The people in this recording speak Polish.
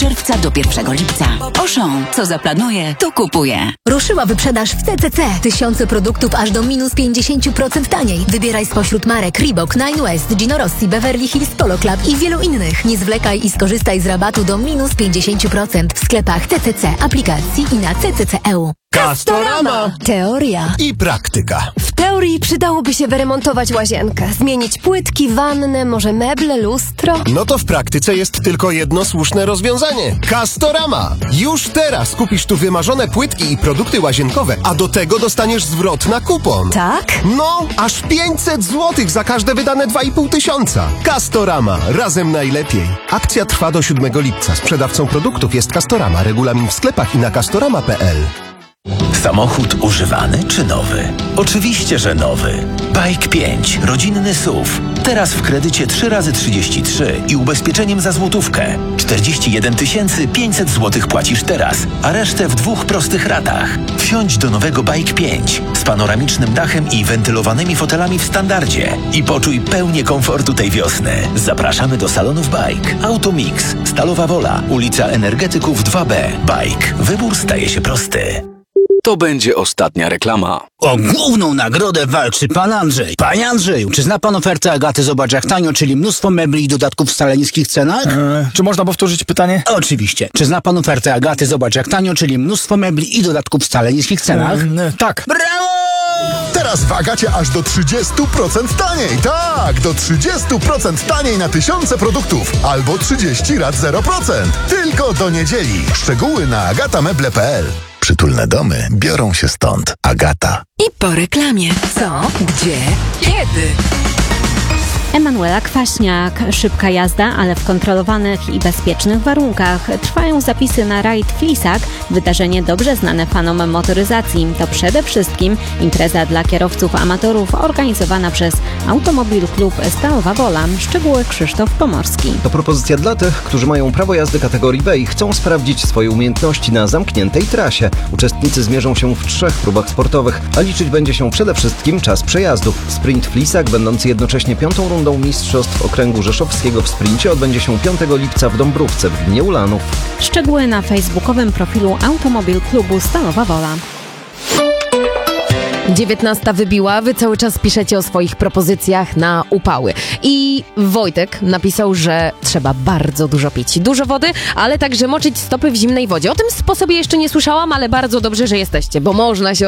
czerwca do 1 lipca. Auchan, co zaplanuje, to kupuje. Ruszyła wyprzedaż w CCC. Tysiące produktów aż do minus 50% taniej. Wybieraj spośród marek Reebok, Nine West, Gino Rossi, Beverly Hills Polo Club i wielu innych. Nie zwlekaj i skorzystaj z rabatu do minus 50% w sklepach CCC, aplikacji i na CCC.eu. Castorama! Teoria I praktyka. W teorii przydałoby się wyremontować łazienkę, zmienić płytki, wannę, może meble, lustro. No to w praktyce jest tylko jedno słuszne rozwiązanie. Castorama! Już teraz kupisz tu wymarzone płytki i produkty łazienkowe, a do tego dostaniesz zwrot na kupon. Tak? No, aż 500 zł za każde wydane 2,5 tysiąca. Castorama. Razem najlepiej. Akcja trwa do 7 lipca. Sprzedawcą produktów jest Castorama. Regulamin w sklepach i na castorama.pl. Samochód używany czy nowy? Oczywiście, że nowy. Bike 5, rodzinny SUV. Teraz w kredycie 3x33 i ubezpieczeniem za złotówkę. 41 500 zł płacisz teraz, a resztę w 2 prostych ratach. Wsiądź do nowego Bike 5 z panoramicznym dachem i wentylowanymi fotelami w standardzie i poczuj pełnię komfortu tej wiosny. Zapraszamy do salonów Bike. Automix, Stalowa Wola, ulica Energetyków 2B. Bike. Wybór staje się prosty. To będzie ostatnia reklama. O główną nagrodę walczy pan Andrzej. Panie Andrzeju, czy zna pan ofertę Agaty Zobacz jak tanio, czyli mnóstwo mebli i dodatków w wcale niskich cenach? Czy można powtórzyć pytanie? Oczywiście. Czy zna pan ofertę Agaty Zobacz jak tanio, czyli mnóstwo mebli i dodatków w wcale niskich cenach? Tak. Brawo! Teraz w Agacie aż do 30% taniej. Tak, do 30% taniej na tysiące produktów. Albo 30 rat 0%. Tylko do niedzieli. Szczegóły na agatameble.pl. Przytulne domy biorą się stąd. Agata. I po reklamie. Co? Gdzie? Kiedy? Emanuela Kwaśniak. Szybka jazda, ale w kontrolowanych i bezpiecznych warunkach. Trwają zapisy na rajd Flisak, wydarzenie dobrze znane fanom motoryzacji. To przede wszystkim impreza dla kierowców amatorów organizowana przez Automobil Klub Stalowa Wola. Szczegóły Krzysztof Pomorski. To propozycja dla tych, którzy mają prawo jazdy kategorii B i chcą sprawdzić swoje umiejętności na zamkniętej trasie. Uczestnicy zmierzą się w 3 próbach sportowych, a liczyć będzie się przede wszystkim czas przejazdu. Sprint Flisak, będący jednocześnie 5. rundą mistrzostw okręgu rzeszowskiego w sprincie, odbędzie się 5 lipca w Dąbrówce w gminie Ulanów. Szczegóły na facebookowym profilu Automobil Klubu Stalowa Wola. 19 wybiła, wy cały czas piszecie o swoich propozycjach na upały. I Wojtek napisał, że trzeba bardzo dużo pić. Dużo wody, ale także moczyć stopy w zimnej wodzie. O tym sposobie jeszcze nie słyszałam, ale bardzo dobrze, że jesteście, bo można się